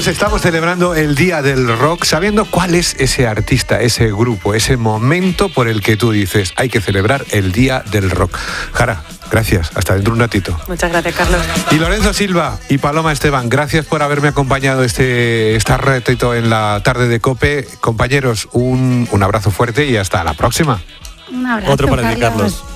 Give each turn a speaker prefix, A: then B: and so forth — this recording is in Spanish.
A: estamos celebrando el Día del Rock sabiendo cuál es ese artista, ese grupo, ese momento por el que tú dices hay que celebrar el Día del Rock. Jara, gracias. Hasta dentro de un ratito.
B: Muchas gracias, Carlos.
A: Y Lorenzo Silva y Paloma Esteban, gracias por haberme acompañado este ratito en la tarde de COPE. Compañeros, un abrazo fuerte y hasta la próxima.
C: Un abrazo,
D: Otro para ti, Carlos.